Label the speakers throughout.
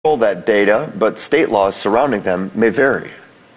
Speaker 1: that data, but state laws surrounding them may vary.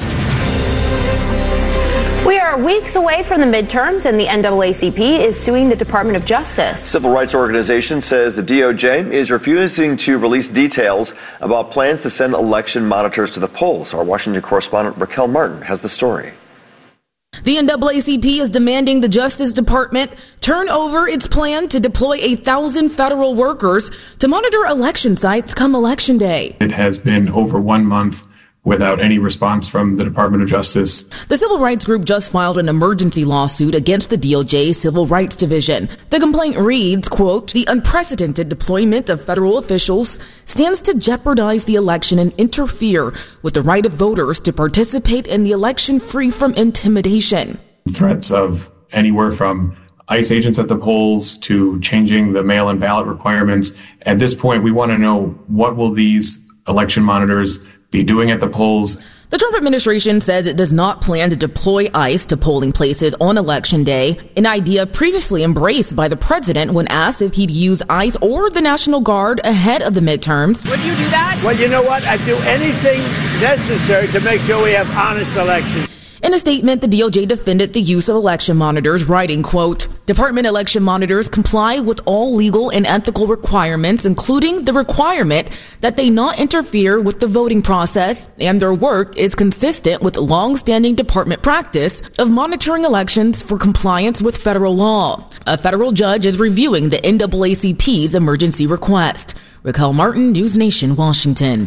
Speaker 2: We are weeks away from the midterms, and the NAACP is suing the Department of Justice.
Speaker 1: Civil rights organization says the DOJ is refusing to release details about plans to send election monitors to the polls. Our Washington correspondent Raquel Martin has the story.
Speaker 3: The NAACP is demanding the Justice Department turn over its plan to deploy 1,000 federal workers to monitor election sites come Election Day.
Speaker 4: It has been over 1 month without any response from the Department of Justice.
Speaker 3: The civil rights group just filed an emergency lawsuit against the DOJ Civil Rights Division. The complaint reads, quote, "The unprecedented deployment of federal officials stands to jeopardize the election and interfere with the right of voters to participate in the election free from intimidation."
Speaker 4: Threats of anywhere from ICE agents at the polls to changing the mail-in ballot requirements. At this point, we want to know, what will these election monitors be doing at the polls?
Speaker 3: The Trump administration says it does not plan to deploy ICE to polling places on Election Day, an idea previously embraced by the president when asked if he'd use ICE or the National Guard ahead of the midterms.
Speaker 5: Would you do that?
Speaker 6: Well, you know what? I'd do anything necessary to make sure we have honest elections.
Speaker 3: In a statement, the DOJ defended the use of election monitors, writing, quote, "Department election monitors comply with all legal and ethical requirements, including the requirement that they not interfere with the voting process, and their work is consistent with long-standing department practice of monitoring elections for compliance with federal law." A federal judge is reviewing the NAACP's emergency request. Raquel Martin, News Nation, Washington.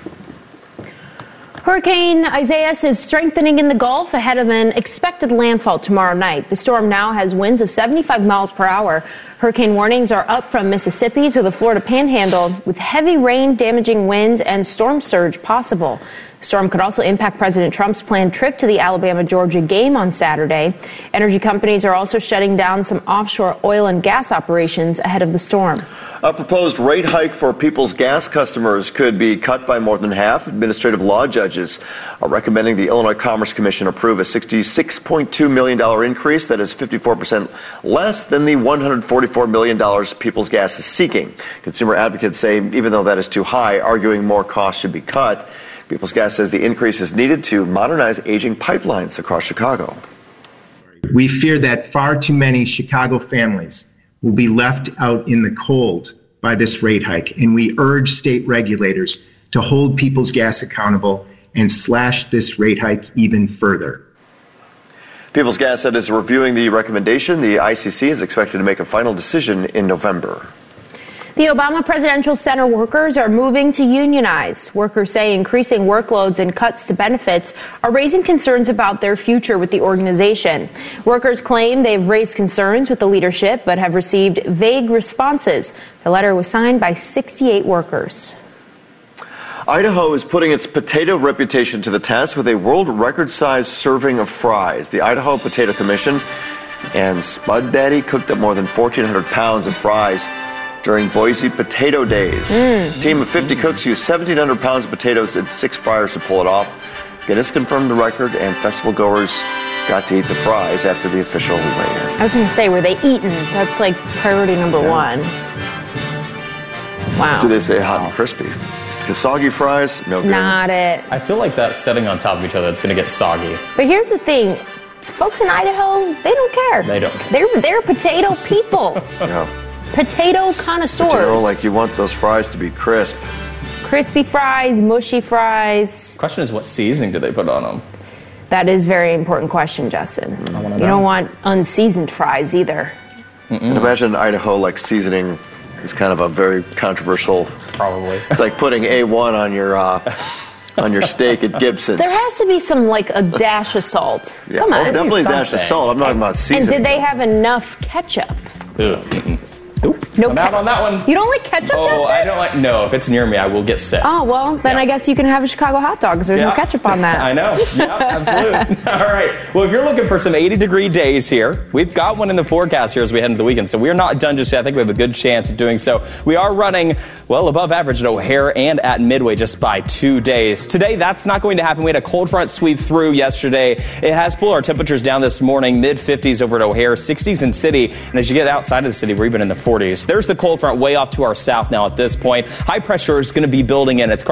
Speaker 2: Hurricane Isaias is strengthening in the Gulf ahead of an expected landfall tomorrow night. The storm now has winds of 75 miles per hour. Hurricane warnings are up from Mississippi to the Florida Panhandle, with heavy rain, damaging winds, and storm surge possible. The storm could also impact President Trump's planned trip to the Alabama-Georgia game on Saturday. Energy companies are also shutting down some offshore oil and gas operations ahead of the storm.
Speaker 1: A proposed rate hike for People's Gas customers could be cut by more than half. Administrative law judges are recommending the Illinois Commerce Commission approve a $66.2 million increase. That is 54% less than the $144 million People's Gas is seeking. Consumer advocates say even though that is too high, arguing more costs should be cut. People's Gas says the increase is needed to modernize aging pipelines across Chicago.
Speaker 7: We fear that far too many Chicago families will be left out in the cold by this rate hike, and we urge state regulators to hold People's Gas accountable and slash this rate hike even further.
Speaker 1: People's Gas said is reviewing the recommendation. The ICC is expected to make a final decision in November.
Speaker 2: The Obama Presidential Center workers are moving to unionize. Workers say increasing workloads and cuts to benefits are raising concerns about their future with the organization. Workers claim they've raised concerns with the leadership but have received vague responses. The letter was signed by 68 workers.
Speaker 1: Idaho is putting its potato reputation to the test with a world record-sized serving of fries. The Idaho Potato Commission and Spud Daddy cooked up more than 1,400 pounds of fries during Boise Potato Days. A team of 50 cooks used 1,700 pounds of potatoes and 6 fryers to pull it off. Guinness confirmed the record, and festival goers got to eat the fries after the official weigh-in.
Speaker 2: I was going to say, were they eaten? That's like priority number one. Wow.
Speaker 1: Do they say hot and crispy? Because soggy fries, no good.
Speaker 2: Not it.
Speaker 8: I feel like that's setting on top of each other. It's going to get soggy.
Speaker 2: But here's the thing. Folks in Idaho, they don't care.
Speaker 8: They don't care.
Speaker 2: They're potato people.
Speaker 1: Yeah.
Speaker 2: Potato connoisseurs.
Speaker 1: But you know, like you want those fries to be crisp.
Speaker 2: Crispy fries, mushy fries.
Speaker 8: Question is, what seasoning do they put on them?
Speaker 2: That is a very important question, Justin. You don't want unseasoned fries either.
Speaker 1: And imagine Idaho like seasoning is kind of a very controversial.
Speaker 8: Probably.
Speaker 1: It's like putting A1 on your steak at Gibson's.
Speaker 2: There has to be some, like, a dash of salt.
Speaker 1: Yeah.
Speaker 2: Come on.
Speaker 1: Definitely a dash of salt. I'm not talking about seasoning.
Speaker 2: And did they have enough ketchup?
Speaker 8: Nope.
Speaker 2: No
Speaker 8: I'm out on that one.
Speaker 2: You don't like ketchup,
Speaker 8: Oh,
Speaker 2: Justin?
Speaker 8: I don't like. No, if it's near me, I will get sick.
Speaker 2: Oh, well, then I guess you can have a Chicago hot dog because there's no ketchup on that.
Speaker 8: I know. Yeah, absolutely. All right. Well, if you're looking for some 80-degree days here, we've got one in the forecast here as we head into the weekend. So we're not done just yet. I think we have a good chance of doing so. We are running well above average at O'Hare and at Midway just by 2 days. Today, that's not going to happen. We had a cold front sweep through yesterday. It has pulled our temperatures down this morning, mid-50s over at O'Hare, 60s in city. And as you get outside of the city, we're even in the 40s. 40s. There's the cold front way off to our south now at this point. High pressure is going to be building in. It's